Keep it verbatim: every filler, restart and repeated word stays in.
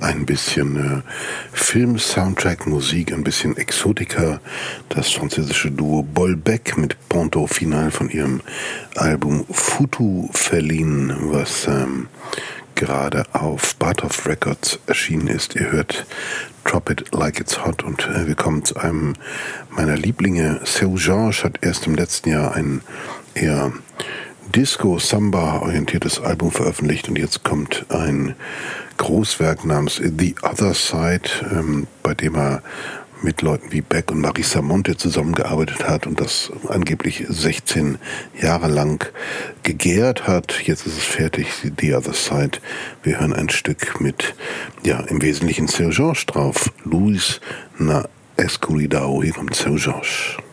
ein bisschen äh, Film-Soundtrack-Musik, ein bisschen Exotika. Das französische Duo Bolbec mit Ponto Final von ihrem Album Futu verliehen, was ähm, gerade auf Bartov Records erschienen ist. Ihr hört Drop It Like It's Hot und äh, wir kommen zu einem meiner Lieblinge. Seu Jorge hat erst im letzten Jahr ein eher Disco-Samba-orientiertes Album veröffentlicht und jetzt kommt ein Großwerk namens The Other Side, ähm, bei dem er mit Leuten wie Beck und Marisa Monte zusammengearbeitet hat und das angeblich sechzehn Jahre lang gegärt hat. Jetzt ist es fertig, The Other Side. Wir hören ein Stück mit, ja, im Wesentlichen Seu Jorge drauf. Luis na Escuridao. Hier kommt Seu Jorge.